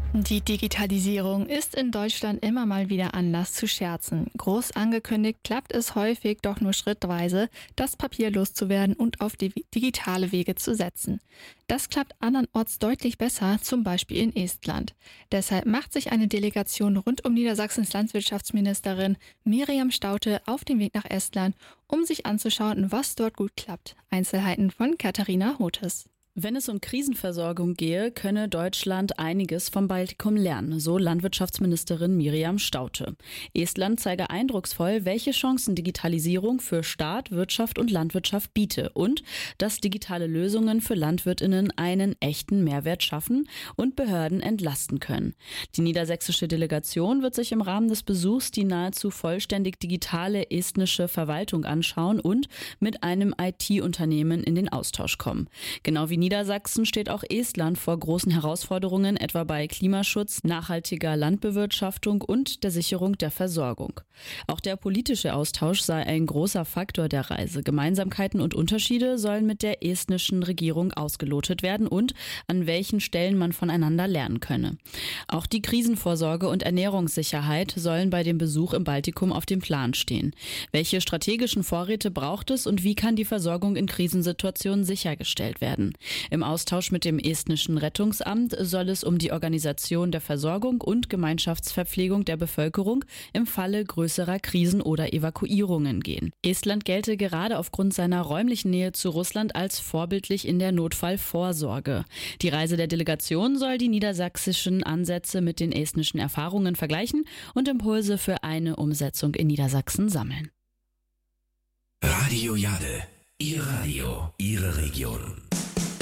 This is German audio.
Die Digitalisierung ist in Deutschland immer mal wieder Anlass zu scherzen. Groß angekündigt klappt es häufig doch nur schrittweise, das Papier loszuwerden und auf die digitale Wege zu setzen. Das klappt andernorts deutlich besser, zum Beispiel in Estland. Deshalb macht sich eine Delegation rund um Niedersachsens Landwirtschaftsministerin Miriam Staudte auf den Weg nach Estland, um sich anzuschauen, was dort gut klappt. Einzelheiten von Katharina Hotes. Wenn es um Krisenversorgung gehe, könne Deutschland einiges vom Baltikum lernen, so Landwirtschaftsministerin Miriam Staudte. Estland zeige eindrucksvoll, welche Chancen Digitalisierung für Staat, Wirtschaft und Landwirtschaft biete und dass digitale Lösungen für LandwirtInnen einen echten Mehrwert schaffen und Behörden entlasten können. Die niedersächsische Delegation wird sich im Rahmen des Besuchs die nahezu vollständig digitale estnische Verwaltung anschauen und mit einem IT-Unternehmen in den Austausch kommen. Genau wie Niedersachsen steht auch Estland vor großen Herausforderungen, etwa bei Klimaschutz, nachhaltiger Landbewirtschaftung und der Sicherung der Versorgung. Auch der politische Austausch sei ein großer Faktor der Reise. Gemeinsamkeiten und Unterschiede sollen mit der estnischen Regierung ausgelotet werden und an welchen Stellen man voneinander lernen könne. Auch die Krisenvorsorge und Ernährungssicherheit sollen bei dem Besuch im Baltikum auf dem Plan stehen. Welche strategischen Vorräte braucht es und wie kann die Versorgung in Krisensituationen sichergestellt werden? Im Austausch mit dem estnischen Rettungsamt soll es um die Organisation der Versorgung und Gemeinschaftsverpflegung der Bevölkerung im Falle größerer Krisen oder Evakuierungen gehen. Estland gelte gerade aufgrund seiner räumlichen Nähe zu Russland als vorbildlich in der Notfallvorsorge. Die Reise der Delegation soll die niedersächsischen Ansätze mit den estnischen Erfahrungen vergleichen und Impulse für eine Umsetzung in Niedersachsen sammeln. Radio Jade, Ihr Radio, Ihre Region.